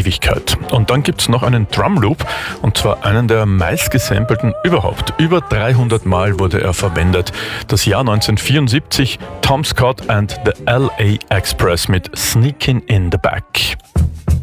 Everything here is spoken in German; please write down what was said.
Ewigkeit. Und dann gibt's noch einen Drumloop, und zwar einen der meistgesampelten überhaupt. Über 300 Mal wurde er verwendet. Das Jahr 1974, Tom Scott and the LA Express mit Sneakin' in the Back.